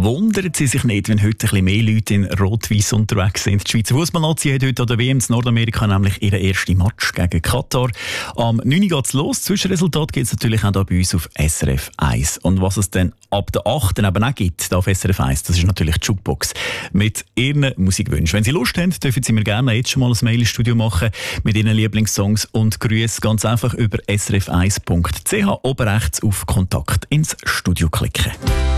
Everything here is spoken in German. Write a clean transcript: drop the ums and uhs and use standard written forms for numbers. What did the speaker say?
Wundert Sie sich nicht, wenn heute ein bisschen mehr Leute in Rot-Weiss unterwegs sind? Die Schweizer Fußballnazi hat heute an der WM in Nordamerika nämlich ihren ersten Match gegen Katar. Am 9 Uhr geht es los. Zwischenresultat gibt es natürlich auch hier bei uns auf SRF 1. Und was es dann ab der 8. eben auch gibt, hier auf SRF 1, das ist natürlich die Jukebox mit Ihren Musikwünschen. Wenn Sie Lust haben, dürfen Sie mir gerne jetzt schon mal ein Mail ins Studio machen mit Ihren Lieblingssongs und Grüße ganz einfach über srf1.ch oben rechts auf Kontakt ins Studio klicken.